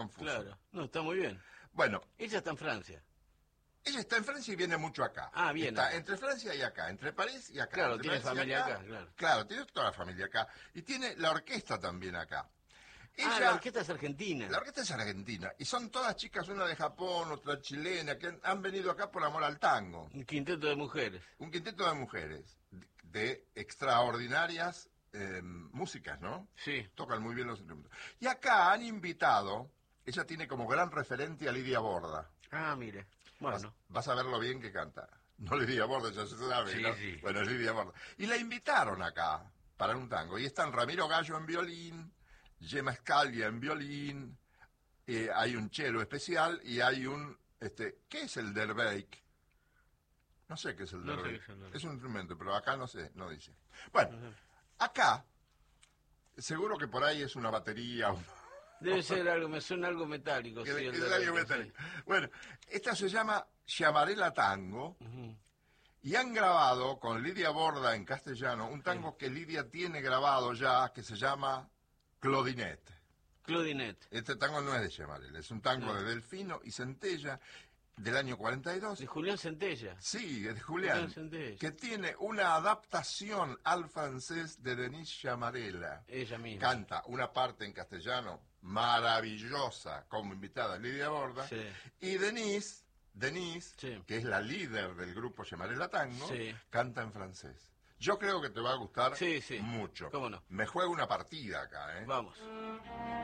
confuso. Claro. No, está muy bien. Bueno, Ella está en Francia. ella está en Francia y viene mucho acá. Ah, bien Está acá. entre Francia y acá, entre París y acá. Claro, entre tiene París y familia acá, claro. Claro, tiene toda la familia acá. Y tiene la orquesta también acá. Ah, la Ella, orquesta es argentina. la orquesta es argentina. Y son todas chicas, una de Japón, otra chilena, que han venido acá por amor al tango. Un quinteto de mujeres. Un quinteto de mujeres de extraordinarias músicas, ¿no? Sí. Tocan muy bien los instrumentos. Y acá han invitado, ella tiene como gran referente a Lidia Borda. Ah, mire. Vas, Bueno. vas a ver lo bien que canta. No Lidia Borda, ya se sabe, Sí, ¿no? sí. Bueno, es Lidia Borda. Y la invitaron acá para un tango. Y están Ramiro Gallo en violín, Gemma Scaglia en violín, hay un cello especial y hay un... ¿qué es el derbeik? No sé qué es el No sé derbeik. qué es el derbeik. Es un instrumento, pero acá no sé, no dice. Bueno, acá, seguro que por ahí es una batería. Debe ser algo, me suena algo metálico. Sí, el Es de algo Reiki, metálico. sí. Bueno, esta se llama Llamarela Tango. Ujú. Y han grabado con Lidia Borda en castellano un tango que Lidia tiene grabado ya, que se llama Clodinette. Claudinette. Este tango no es de Llamarela, es un tango No. de Delfino y Centella del año 42. De Julián Centella. Sí, es de Julián, Centella. que tiene una adaptación al francés de Denise Llamarela. Ella misma. Canta una parte en castellano maravillosa como invitada Lidia Borda. Sí. Y Denise, Sí. que es la líder del grupo Llamarela Tango, Sí. canta en francés. Yo creo que te va a gustar Sí, sí. mucho. ¿Cómo no? Me juego una partida acá, ¿eh? Vamos.